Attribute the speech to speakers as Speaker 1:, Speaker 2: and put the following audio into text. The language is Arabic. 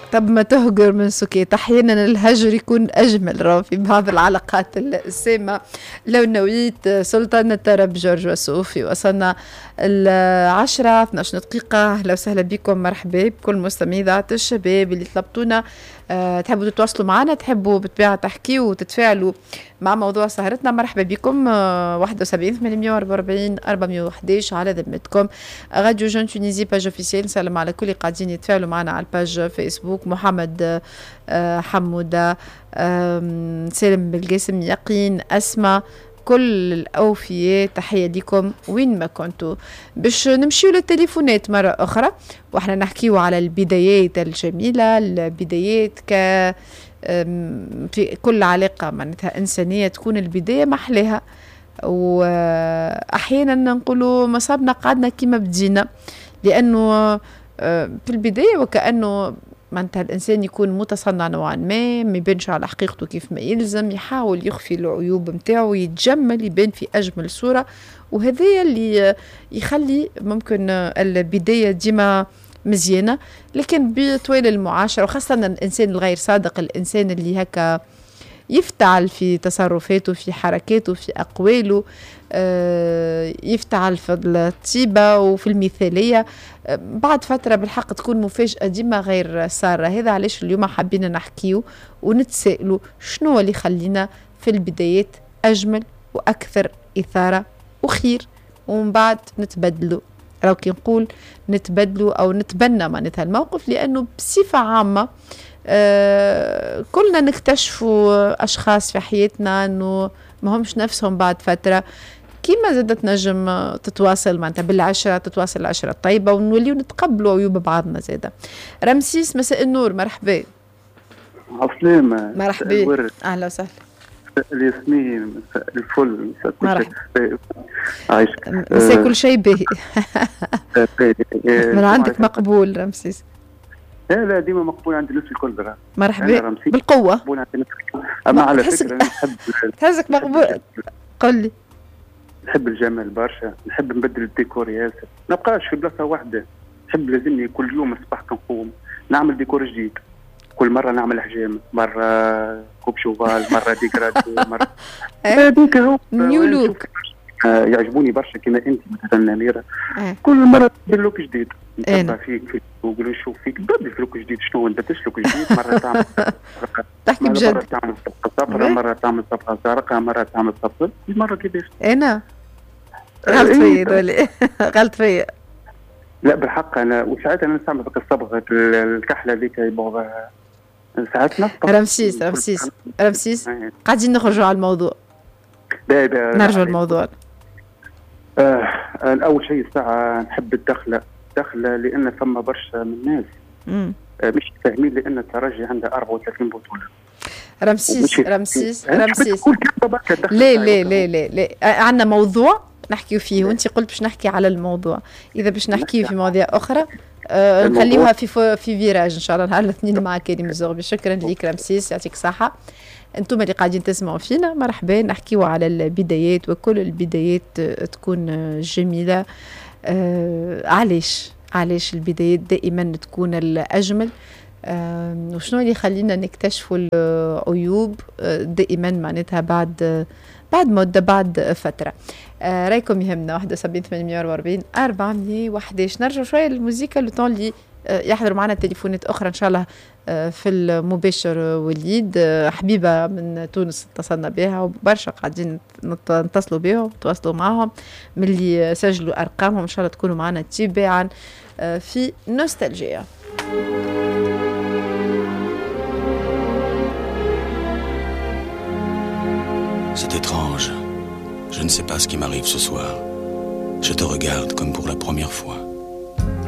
Speaker 1: طب ما تهجر من سكيت، أحيانا الهجر يكون أجمل راهو في بعض العلاقات السامة. لو نويت سلطان الطرب جورج وسوفي. وصلنا 10-12 دقيقة. أهلا وسهلا بكم، مرحبا بكل مستمعي إذاعة الشباب اللي طلبتونا. تحبوا تتواصلوا معنا، تحبوا بالطبيعة تحكيوا وتتفاعلوا مع موضوع سهرتنا، مرحبا بكم. 71 844 411 على ذمتكم. راديو جون تونيزي باج اوفيسيال، نسلم على كل قاعدين يتفاعلوا معنا على الباج فيسبوك. محمد حمودة، سالم بالقاسم، يقين، أسماء، كل الأوفياء، تحية لكم وين ما كنتوا. باش نمشيو للتليفونات مرة أخرى وإحنا نحكيو على البدايات الجميلة، البدايات في كل علاقة معناتها إنسانية تكون البداية محلاها، وأحيانا نقولوا مصابنا قعدنا كيما بدينا، لأنه في البداية وكأنه معناتها الإنسان يكون متصنع نوعا ما يبانش على حقيقته كيف ما يلزم، يحاول يخفي العيوب متاعه، يتجمل، يبان في أجمل صورة، وهذا اللي يخلي ممكن البداية ديما مزيانة. لكن بطوال المعاشرة، وخاصة الإنسان الغير صادق، الإنسان اللي هكا يفتعل في تصرفاته، في حركاته، في أقواله، يفتعل في الطيبة وفي المثالية، بعد فترة بالحق تكون مفاجأة ديما غير سارة. هذا علاش اليوم حابين نحكيو ونتسائلوا شنو اللي خلينا في البدايات أجمل وأكثر إثارة وخير، ومن بعد نتبدلوا. لو كي نقول نتبدلوا أو نتبنى معناتها الموقف، لأنه بصفة عامة كلنا نكتشفوا أشخاص في حياتنا أنه ما همش نفسهم بعد فترة، كيما زادت نجم تتواصل معناتها بالعشرة، تتواصل العشرة الطيبة، ونوليو نتقبلوا عيوب بعضنا زادة. رمسيس، مساء النور، مرحبا.
Speaker 2: عسلامة،
Speaker 1: مرحبا، أهلا وسهلا.
Speaker 2: الياسمين، مساء الفل، مساء كل شيء
Speaker 1: عايشك، مساء كل شيء باهي. من عندك مقبول رمسيس.
Speaker 2: لا ديما مقبول عند الناس الكل.
Speaker 1: مرحبا بالقوة.
Speaker 2: مقبول عند الناس الكل. أما على فكرة أنا نحب
Speaker 1: تحسك مقبول. قل لي.
Speaker 2: نحب الجمال برشا، نحب نبدل الديكور ياسر، نبقاش في بلاصة واحدة، نحب لازمني كل يوم الصباح كنقوم نعمل ديكور جديد، كل مرة نعمل حجام، مرة كوب شوفال، مرة ديكراتي، مرة هذيك هو
Speaker 1: نيو لوك.
Speaker 2: يعجبوني برشا كما انت مثلا نميرة، كل مرة بلوك جديد نتبع فيك في جوجل، نشوف فيك بدل في لوك جديد، شنو انت تسلك جديد، مرة تعمل
Speaker 1: تحكي بجد،
Speaker 2: مرة تعمل صفقة صفراء، مرة تعمل صفقة زرقاء، مرة تعمل صفقة، كل مرة كيفاش.
Speaker 1: انا غلط فيا دولي. غلط فيا.
Speaker 2: لا بالحق انا وساعات انا نستعمل الصبغة الكحلة اللي يبغوها ساعات نصبغ.
Speaker 1: رمسيس قاعدين نخرجوا على الموضوع. نرجع الموضوع.
Speaker 2: أول شيء الساعة نحب الدخلة لأن ثم برشا من الناس مش فاهمين، لأن الترجي عنده 34 بطولة.
Speaker 1: رمسيس لا عندنا موضوع نحكي فيه، وانت قلت باش نحكي على الموضوع. إذا باش نحكي في مواضيع أخرى نخليوها في فيراج إن شاء الله نهار الاثنين مع كريم الزغبي. شكرا لك رمسيس، يعطيك صحة. انتم اللي قاعدين تسمعوا فينا، مرحبا. نحكيوا على البدايات، وكل البدايات تكون جميلة. علاش البدايات دائما تكون الأجمل، وشنو اللي يخلينا نكتشفوا العيوب دائما معناتها بعد مدة، بعد فترة. رايكم يهمنا. 71 844 411. نرجع شوية للموسيقى لطول اللي يحضروا معنا تليفونات أخرى إن شاء الله في المباشر. وليد حبيبة من تونس اتصلنا بها، وبرشا قاعدين نتصلوا بهم وتواصلوا معهم من اللي سجلوا أرقامهم. إن شاء الله تكونوا معنا تباعا في نوستالجيا.
Speaker 3: C'est étrange. Je ne sais pas ce qui m'arrive ce soir. Je te regarde comme pour la première fois.